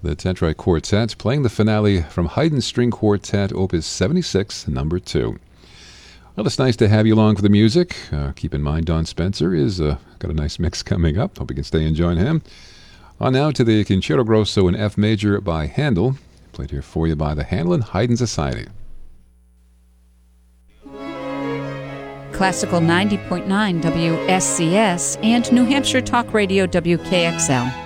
The Tetrarch Quartet playing the finale from Haydn String Quartet, Opus 76, number 2. Well, it's nice to have you along for the music. Keep in mind, Don Spencer is got a nice mix coming up. Hope you can stay and join him. On now to the Concerto Grosso in F major by Handel, played here for you by the Handel and Haydn Society. Classical 90.9 WSCS and New Hampshire Talk Radio WKXL.